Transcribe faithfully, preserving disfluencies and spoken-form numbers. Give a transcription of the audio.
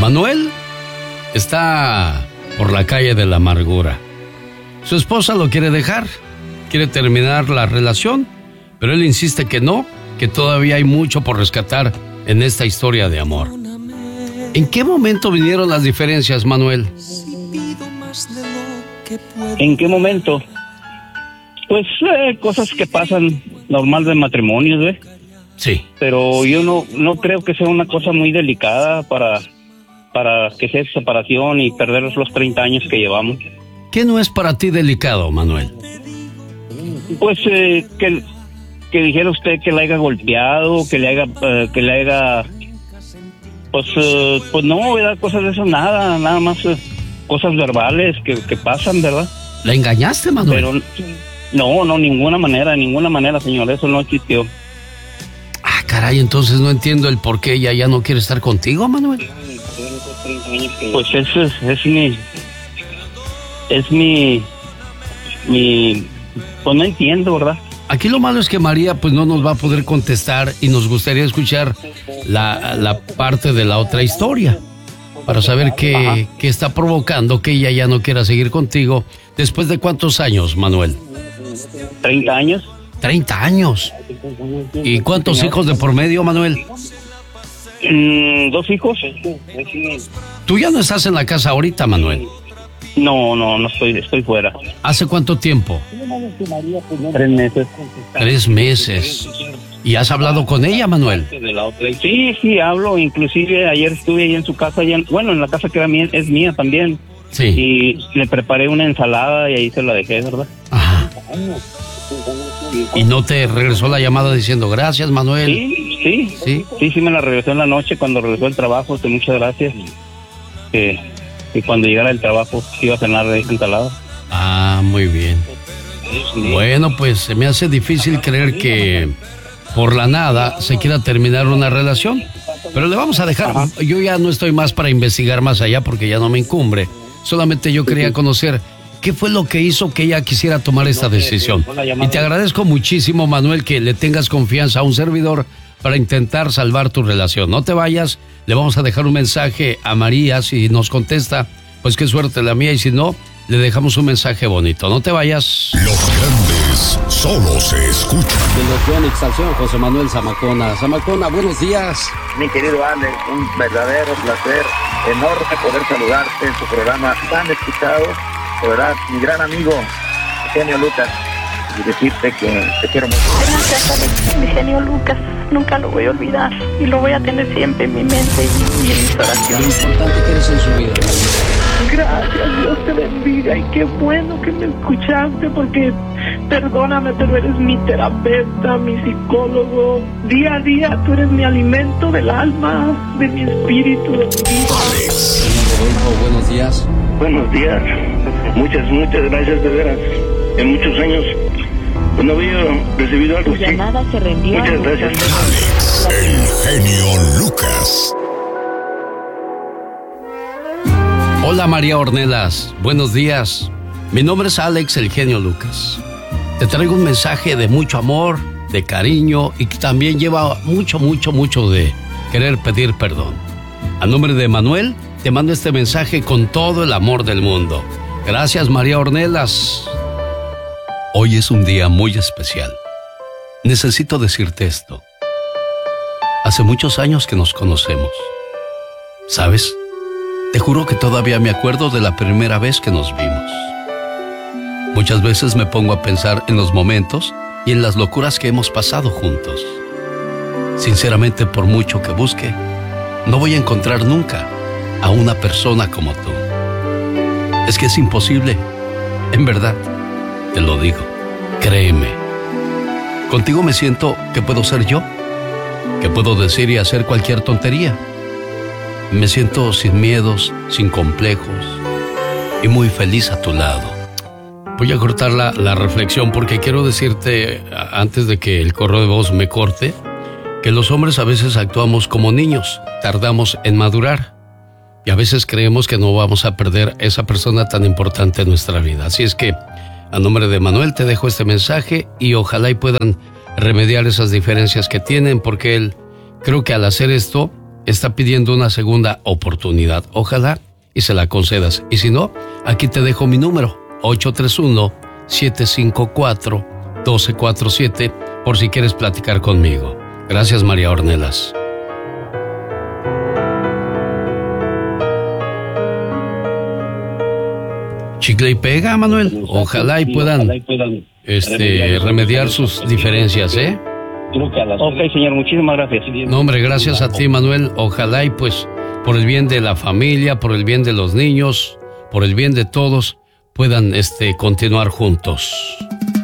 Manuel está por la calle de la amargura. Su esposa lo quiere dejar, quiere terminar la relación, pero él insiste que no, que todavía hay mucho por rescatar en esta historia de amor. ¿En qué momento vinieron las diferencias, Manuel? ¿En qué momento? Pues eh, cosas que pasan normal de matrimonios, ¿eh? Sí. Pero yo no no creo que sea una cosa muy delicada para, para que sea separación y perder los treinta años que llevamos. ¿Qué no es para ti delicado, Manuel? Pues eh, que, que dijera usted que le haya golpeado, que le haya, eh, que le haya, pues, eh, pues no, ¿verdad? Cosas de eso, nada, nada más eh, cosas verbales que, que pasan, ¿verdad? ¿La engañaste, Manuel? Pero no, no, ninguna manera, ninguna manera, señor, eso no existió. Ah, caray, entonces no entiendo el por qué ella ya no quiere estar contigo, Manuel. Pues eso es, es mi, es mi, mi, pues no entiendo, ¿verdad? Aquí lo malo es que María pues no nos va a poder contestar y nos gustaría escuchar la, la parte de la otra historia para saber qué, qué está provocando que ella ya no quiera seguir contigo. ¿Después de cuántos años, Manuel? treinta años. treinta años. ¿Y cuántos hijos de por medio, Manuel? Mm, dos hijos. Tú ya no estás en la casa ahorita, Manuel. No, no, no estoy, estoy fuera. ¿Hace cuánto tiempo? Tres meses. Tres meses. ¿Y has hablado con ella, Manuel? Sí, sí, hablo. Inclusive ayer estuve ahí en su casa, allá en, bueno, en la casa que era mía, es mía también. Sí. Y le preparé una ensalada y ahí se la dejé, ¿verdad? Ajá. ¿Y no te regresó la llamada diciendo gracias, Manuel? Sí, sí, sí, sí, sí me la regresó en la noche cuando regresó el trabajo, que muchas gracias. Que, que cuando llegara el trabajo iba a cenar de ensalada. Ah, muy bien. Bueno, pues se me hace difícil creer que por la nada se quiera terminar una relación, pero le vamos a dejar. Ajá. Yo ya no estoy más para investigar más allá porque ya no me incumbe. Solamente yo quería conocer qué fue lo que hizo que ella quisiera tomar esta decisión. Y te agradezco muchísimo, Manuel, que le tengas confianza a un servidor para intentar salvar tu relación. No te vayas, le vamos a dejar un mensaje a María. Si nos contesta, pues qué suerte la mía, y si no, le dejamos un mensaje bonito. No te vayas. Los grandes solo se escuchan. De los Exalción, José Manuel Zamacona. Zamacona, buenos días. Mi querido Alex, un verdadero placer, enorme poder saludarte en tu programa tan escuchado. De verdad, mi gran amigo, Genio Lucas, y decirte que te quiero mucho. Gracias, Alex, mi genio Lucas. Nunca lo voy a olvidar y lo voy a tener siempre en mi mente y, y en mis oraciones. Lo importante que eres en su vida. Gracias, Dios te bendiga, y qué bueno que me escuchaste, porque perdóname, pero eres mi terapeuta, mi psicólogo. Día a día tú eres mi alimento del alma, de mi espíritu, de mi vida. Alex. Rodolfo, buenos días. Buenos días. Muchas, muchas gracias, de veras. En muchos años no había recibido algo así. Llamada se rendió. Muchas gracias. Alex, el genio Lucas. Hola, María Ornelas, buenos días. Mi nombre es Alex, el genio Lucas. Te traigo un mensaje de mucho amor, de cariño, y que también lleva mucho, mucho, mucho de querer pedir perdón. A nombre de Manuel, te mando este mensaje con todo el amor del mundo. Gracias, María Ornelas. Hoy es un día muy especial. Necesito decirte esto. Hace muchos años que nos conocemos. ¿Sabes? Te juro que todavía me acuerdo de la primera vez que nos vimos. Muchas veces me pongo a pensar en los momentos y en las locuras que hemos pasado juntos. Sinceramente, por mucho que busque, no voy a encontrar nunca a una persona como tú. Es que es imposible. En verdad, te lo digo. Créeme. Contigo me siento que puedo ser yo, que puedo decir y hacer cualquier tontería. Me siento sin miedos, sin complejos y muy feliz a tu lado. Voy a cortar la, la reflexión porque quiero decirte, antes de que el correo de voz me corte, que los hombres a veces actuamos como niños, tardamos en madurar y a veces creemos que no vamos a perder esa persona tan importante en nuestra vida. Así es que, a nombre de Manuel, te dejo este mensaje y ojalá y puedan remediar esas diferencias que tienen, porque él, creo que al hacer esto, está pidiendo una segunda oportunidad. Ojalá y se la concedas. Y si no, aquí te dejo mi número, ocho tres uno, siete cinco cuatro, uno dos cuatro siete, por si quieres platicar conmigo. Gracias, María Ornelas. Chicle y pega, Manuel. Ojalá y puedan, este, remediar sus diferencias, ¿eh? Ok, señor, muchísimas gracias. No, hombre, gracias a ti, Manuel. Ojalá y pues, por el bien de la familia, por el bien de los niños, por el bien de todos, puedan, este, continuar juntos.